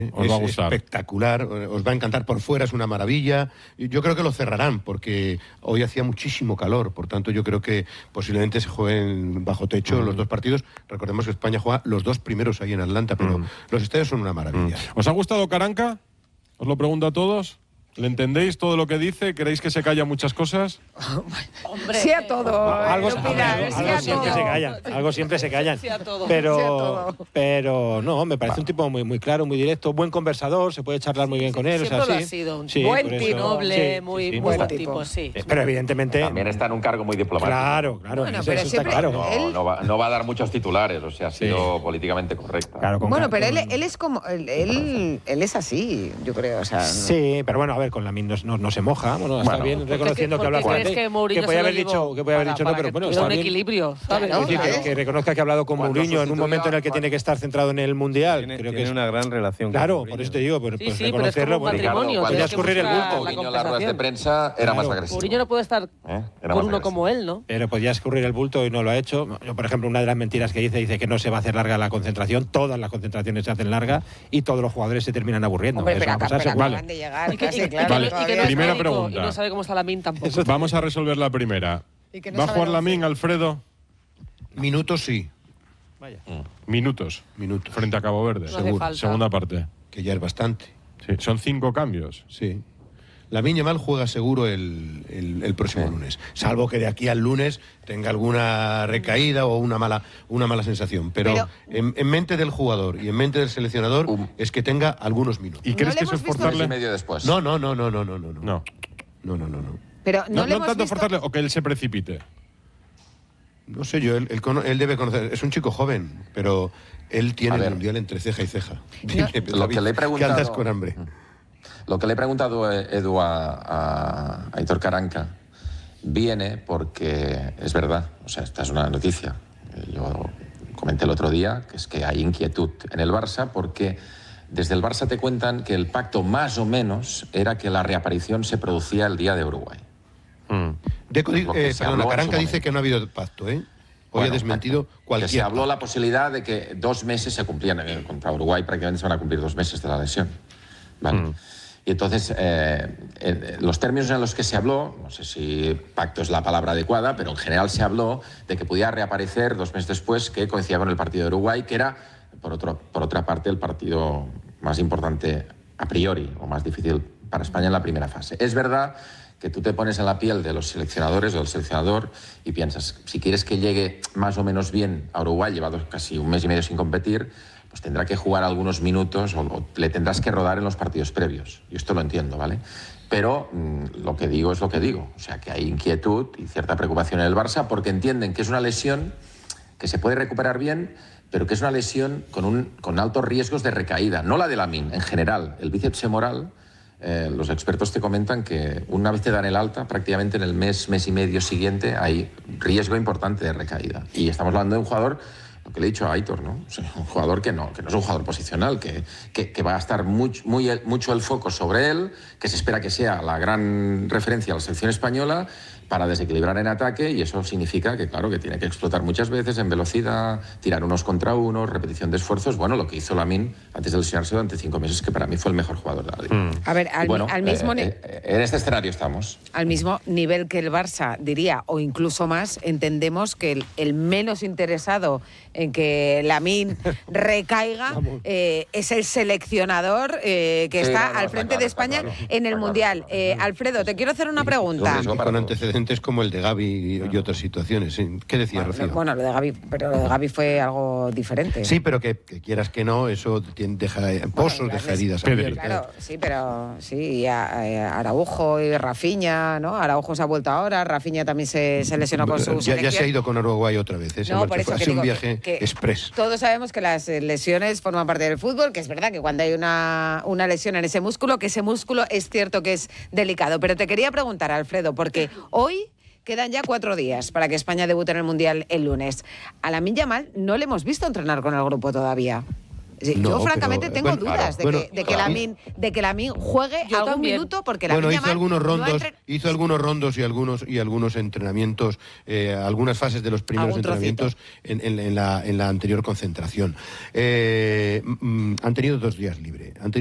Os va a gustar. Espectacular, os va a encantar. Por fuera es una maravilla. Yo creo que lo cerrarán porque hoy hacía muchísimo calor. Por tanto, yo creo que posiblemente se jueguen bajo techo los dos partidos. Recordemos que España juega los dos primeros ahí en Atlanta, pero los estadios son una maravilla. ¿Os ha gustado Caranca? Os lo pregunto a todos. ¿Le entendéis todo lo que dice? ¿Queréis que se calla muchas cosas? Hombre, Sí a todo. Algo Pilar, siempre se callan. Sí a todo. Pero no, me parece un tipo muy claro, muy directo, buen conversador, se puede charlar muy bien con él. Siempre o sea, lo sí. ha sido un Sí, buen por eso- tipo, noble, sí, muy sí, buen buen tipo, sí. Pero evidentemente... También está en un cargo muy diplomático. Claro, Bueno, eso pero está siempre- claro. No va a dar muchos titulares, o sea, ha sido políticamente correcta. Claro, Bueno, pero él es como... Él es así, yo creo. O sea, Sí, pero bueno, a ver, con Lamine no se moja. Bueno, está bien reconociendo que ¿Por habla qué con crees que Mourinho puede se lo haber llevó? dicho, no, Para pero que bueno, tuviera está un bien. equilibrio, ¿sabes? Claro, Es decir, que reconozca que ha hablado con Cuando Mourinho en un sustituyó momento en el que a- tiene que estar centrado en el Mundial. Creo que tiene es una gran relación claro, con por eso te digo, pues Sí, sí, pero es reconocerlo. como un bueno, matrimonio. cuando tienes podía que escurrir el buscar bulto. la Mourinho en las ruedas de compensación. prensa era más Claro. agresivo. Mourinho no puede estar Era con más uno agresivo. como él, ¿no? Pero podía escurrir el bulto y no lo ha hecho. Yo, por ejemplo, una de las mentiras que dice que no se va a hacer larga la concentración. Todas las concentraciones se hacen largas y todos los jugadores se terminan aburriendo. hombre, Eso pero va a acá, pasar pero seguro. acaban de llegar. Y que casi, no claro, es todavía. Primera médico pregunta. y no sabe cómo está Lamine tampoco. Vamos a resolver la primera. Y que no ¿Va a sabe jugar el Lamine, once. Alfredo? Minutos sí, Minutos. minutos. Frente a Cabo Verde. No hace falta. Segunda parte. Que ya es bastante. Sí, son 5 cambios. Sí. Lamine Yamal juega seguro el próximo lunes, salvo que de aquí al lunes tenga alguna recaída o una mala sensación. Pero en mente del jugador y en mente del seleccionador es que tenga algunos minutos. ¿Y crees le que eso hemos es visto Mes y forzarle? medio después. No. No. Pero no, No, le no hemos tanto visto... forzarle o que él se precipite. No sé yo, él debe conocer. Es un chico joven, pero él tiene A el ver. mundial entre ceja y ceja. Lo que le he preguntado- Que andas con hambre. Lo que le he preguntado, Edu, a Aitor Caranca, viene porque es verdad, o sea, esta es una noticia. Yo comenté el otro día que es que hay inquietud en el Barça porque desde el Barça te cuentan que el pacto más o menos era que la reaparición se producía el día de Uruguay. Deco, Porque se habló en su Caranca dice momento. que no ha habido pacto, ¿eh? Hoy Bueno, ha desmentido que cualquier. se habló la posibilidad de que 2 meses se cumplían. Contra Uruguay prácticamente se van a cumplir 2 meses de la lesión. ¿Vale? Y entonces, los términos en los que se habló, no sé si pacto es la palabra adecuada, pero en general se habló de que pudiera reaparecer 2 meses después, que coincidía con el partido de Uruguay, que era, por otra parte, el partido más importante a priori, o más difícil para España en la primera fase. Es verdad que tú te pones en la piel de los seleccionadores o del seleccionador y piensas, si quieres que llegue más o menos bien a Uruguay, llevado casi 1 mes y medio sin competir, pues tendrá que jugar algunos minutos o le tendrás que rodar en los partidos previos. Y esto lo entiendo, ¿vale? Pero lo que digo es lo que digo. O sea, que hay inquietud y cierta preocupación en el Barça porque entienden que es una lesión que se puede recuperar bien, pero que es una lesión con altos riesgos de recaída. No la de Lamine, en general. El bíceps femoral, los expertos te comentan que una vez te dan el alta, prácticamente en el mes y medio siguiente hay riesgo importante de recaída. Y estamos hablando de un jugador, lo que le he dicho a Aitor, ¿no? O sea, un jugador que no es un jugador posicional, que va a estar mucho el foco sobre él, que se espera que sea la gran referencia a la selección española para desequilibrar en ataque, y eso significa que, claro, que tiene que explotar muchas veces en velocidad, tirar unos contra unos, repetición de esfuerzos. Bueno, lo que hizo Lamine antes de lesionarse durante 5 meses, que para mí fue el mejor jugador de la liga. A ver, al mismo en este escenario estamos. Al mismo nivel que el Barça, diría, o incluso más, entendemos que el menos interesado en que Lamine recaiga es el seleccionador que está al frente de España en el Mundial. Alfredo, te quiero hacer una pregunta. Con antecedentes como el de Gavi y otras situaciones. ¿Qué decía Rocío? Bueno, lo de Gavi fue algo diferente. Sí, pero que quieras que no, eso deja pozos, deja heridas. Claro, sí, pero sí, y Araujo y Rafinha, ¿no? Araujo se ha vuelto ahora, Rafinha también se lesionó con su selección. Ya se ha ido con Uruguay otra vez, ¿eh? No, por eso ha que sido un digo viaje que express. Todos sabemos que las lesiones forman parte del fútbol, que es verdad que cuando hay una lesión en ese músculo, que ese músculo es cierto que es delicado. Pero te quería preguntar, Alfredo, porque hoy quedan ya 4 días para que España debute en el Mundial el lunes. A Lamine Yamal no le hemos visto entrenar con el grupo todavía. Sí, No, yo francamente pero, tengo bueno, dudas claro. de que Lamine juegue Yo algún también. minuto, porque la Bueno, hizo algunos rondos y algunos entrenamientos, algunas fases de los primeros Algún trocito. entrenamientos en la anterior concentración. Han tenido 2 días libre.